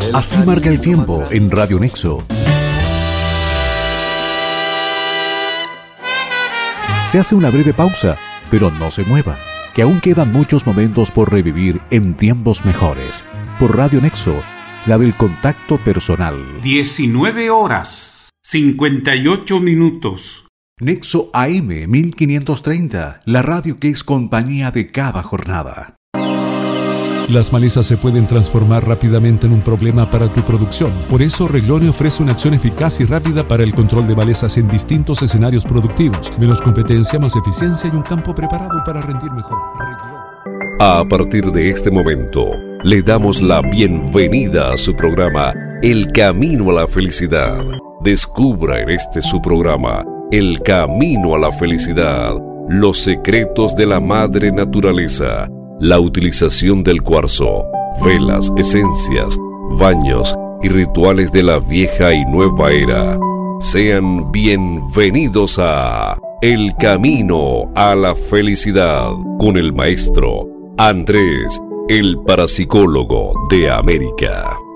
Así marca el tiempo en Radio Nexo. Se hace una breve pausa, pero no se mueva, que aún quedan muchos momentos por revivir en tiempos mejores. Por Radio Nexo, la del contacto personal. 19 horas, 58 minutos. Nexo AM 1530, la radio que es compañía de cada jornada. Las malezas se pueden transformar rápidamente en un problema para tu producción. Por eso, Reglone ofrece una acción eficaz y rápida para el control de malezas en distintos escenarios productivos. Menos competencia, más eficiencia y un campo preparado para rendir mejor. A partir de este momento, le damos la bienvenida a su programa El Camino a la Felicidad. Descubra en este su programa El Camino a la Felicidad, los secretos de la madre naturaleza, la utilización del cuarzo, velas, esencias, baños y rituales de la vieja y nueva era. Sean bienvenidos a El Camino a la Felicidad con el maestro Andrés, el parapsicólogo de América.